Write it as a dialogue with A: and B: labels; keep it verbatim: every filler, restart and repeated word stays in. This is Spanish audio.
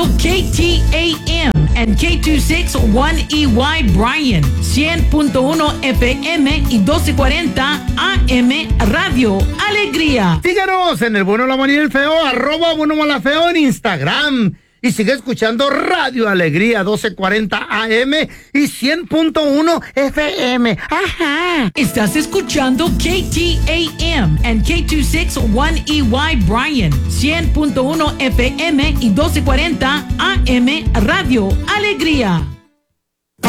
A: K T A M and K two sixty-one E Y Bryan, cien punto uno F M y doce cuarenta A M Radio Alegría.
B: Síganos en el Bueno, la Mala y el Feo, arroba Bueno, Mala, Feo en Instagram. Y sigue escuchando Radio Alegría doce cuarenta A M y cien punto uno F M. Ajá.
A: Estás escuchando K T A M and K two sixty-one E Y Bryan, cien punto uno F M y doce cuarenta A M Radio Alegría.